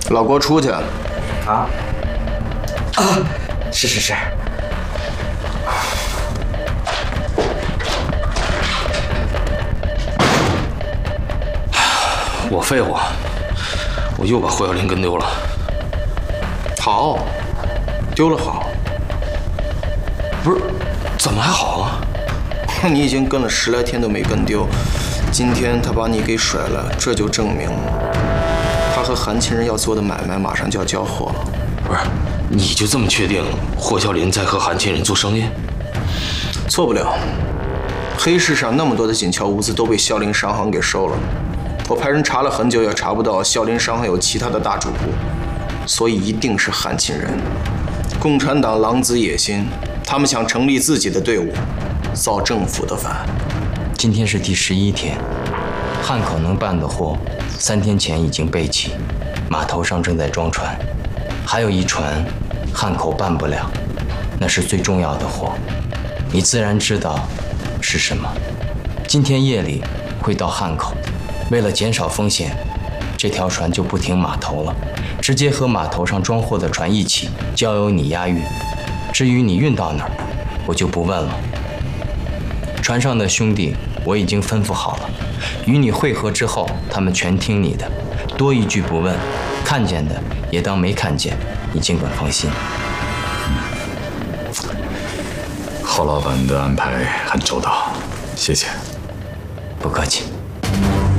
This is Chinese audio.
老郭出去。 啊？是。 我废物，我又把霍小林跟丢了。 好，丢了好。 不是，怎么还好啊？ 你已经跟了10来天都没跟丢，今天他把你给甩了，这就证明他和韩亲人要做的买卖马上就要交货了。 不是，你就这么确定霍小林在和韩亲人做生意？ 错不了，黑市上那么多的锦桥物资都被孝林商行给收了。我派人查了很久，也查不到孝林商行有其他的大主顾，所以一定是韩亲人。共产党狼子野心，他们想成立自己的队伍，造政府的反。 今天是第11天，汉口能办的货，3天前已经备齐，码头上正在装船，还有一船汉口办不了，那是最重要的货，你自然知道是什么。今天夜里会到汉口。为了减少风险，这条船就不停码头了，直接和码头上装货的船一起，交由你押运。至于你运到哪儿，我就不问了。船上的兄弟我已经吩咐好了，与你会合之后，他们全听你的，多一句不问，看见的也当没看见，你尽管放心。 侯老板的安排很周到，谢谢。 不客气。